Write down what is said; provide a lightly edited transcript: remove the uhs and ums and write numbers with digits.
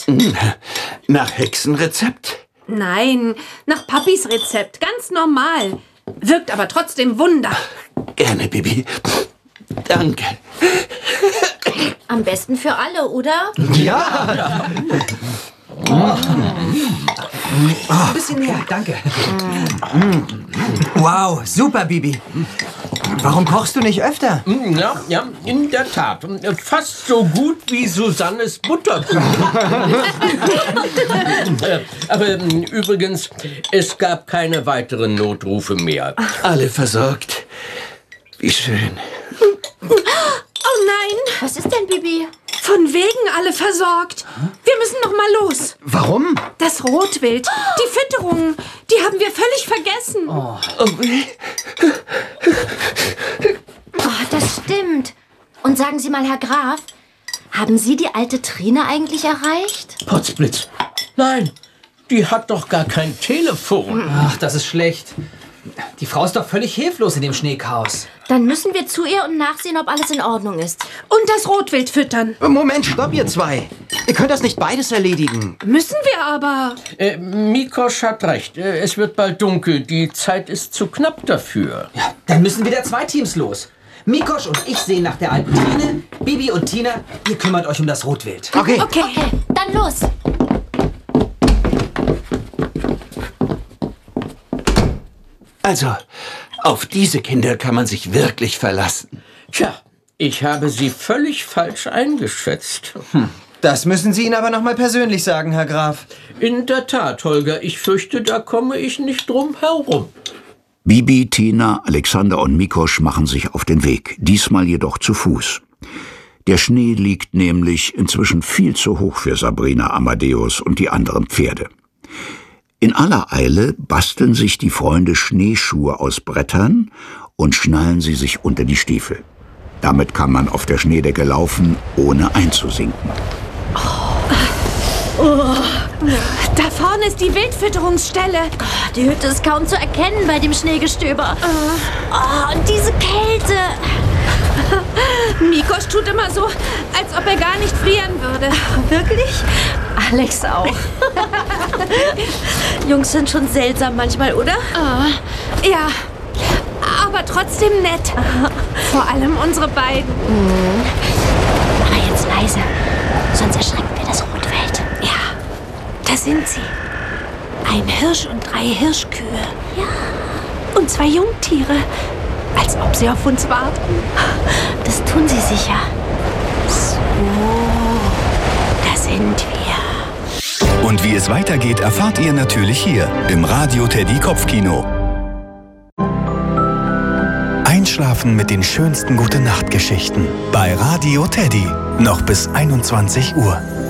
Nach Hexenrezept? Nein, nach Papis Rezept. Ganz normal. Wirkt aber trotzdem Wunder. Gerne, Bibi. Danke. Am besten für alle, oder? Ja. Ein bisschen mehr, danke. Wow, super, Bibi. Warum kochst du nicht öfter? Ja, in der Tat. Fast so gut wie Susannes Butterkuchen. Aber übrigens, es gab keine weiteren Notrufe mehr. Alle versorgt. Wie schön. Oh nein! Was ist denn, Bibi? Von wegen alle versorgt. Wir müssen noch mal los. Warum? Das Rotwild, die Fütterungen, die haben wir völlig vergessen. Oh, das stimmt. Und sagen Sie mal, Herr Graf, haben Sie die alte Trine eigentlich erreicht? Potzblitz. Nein, die hat doch gar kein Telefon. Ach, das ist schlecht. Die Frau ist doch völlig hilflos in dem Schneechaos. Dann müssen wir zu ihr und nachsehen, ob alles in Ordnung ist. Und das Rotwild füttern. Moment, stopp, ihr zwei. Ihr könnt das nicht beides erledigen. Müssen wir aber. Mikosch hat recht. Es wird bald dunkel. Die Zeit ist zu knapp dafür. Ja, dann müssen wieder 2 Teams los. Mikosch und ich sehen nach der alten Trine. Bibi und Tina, ihr kümmert euch um das Rotwild. Okay. Okay, dann los. Also, auf diese Kinder kann man sich wirklich verlassen. Tja, ich habe sie völlig falsch eingeschätzt. Das müssen Sie ihnen aber noch mal persönlich sagen, Herr Graf. In der Tat, Holger, ich fürchte, da komme ich nicht drum herum. Bibi, Tina, Alexander und Mikosch machen sich auf den Weg, diesmal jedoch zu Fuß. Der Schnee liegt nämlich inzwischen viel zu hoch für Sabrina, Amadeus und die anderen Pferde. In aller Eile basteln sich die Freunde Schneeschuhe aus Brettern und schnallen sie sich unter die Stiefel. Damit kann man auf der Schneedecke laufen, ohne einzusinken. Da vorne ist die Wildfütterungsstelle. Die Hütte ist kaum zu erkennen bei dem Schneegestöber. Und diese Kälte. Mikosch tut immer so, als ob er gar nicht frieren würde. Wirklich? Alex auch. Jungs sind schon seltsam manchmal, oder? Ja, aber trotzdem nett. Vor allem unsere beiden. Aber jetzt leise, sonst erschrecken wir das Rotwild. Ja, da sind sie. Ein Hirsch und 3 Hirschkühe. Ja. Und 2 Jungtiere. Als ob sie auf uns warten. Das tun sie sicher. So, da sind wir. Und wie es weitergeht, erfahrt ihr natürlich hier im Radio Teddy Kopfkino. Einschlafen mit den schönsten Gute-Nacht-Geschichten bei Radio Teddy. Noch bis 21 Uhr.